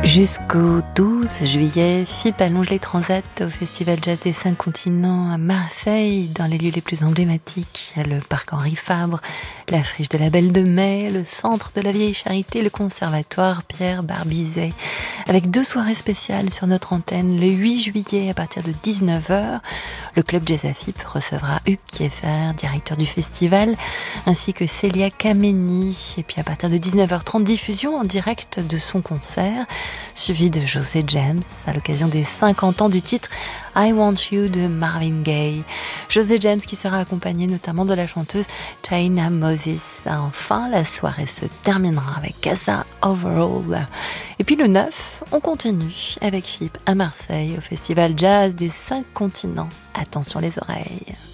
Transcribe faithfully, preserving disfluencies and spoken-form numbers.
Jusqu'au douze juillet, F I P allonge les transats au Festival Jazz des Cinq Continents à Marseille, dans les lieux les plus emblématiques, le parc Henri Fabre, la friche de la Belle de Mai, le centre de la Vieille Charité, le conservatoire Pierre Barbizet, avec deux soirées spéciales sur notre antenne. Le huit juillet, à partir de dix-neuf heures, le club Jazz à F I P recevra Hugues Kieffer, directeur du festival, ainsi que Célia Kameni. Et puis à partir de dix-neuf heures trente, diffusion en direct de son concert, suivi de José James à l'occasion des cinquante ans du titre I Want You de Marvin Gaye. José James qui sera accompagné notamment de la chanteuse China Moses. Enfin, la soirée se terminera avec Casa Overall. Et puis le neuf, on continue avec F I P à Marseille au Festival Jazz des Cinq Continents. Attention les oreilles.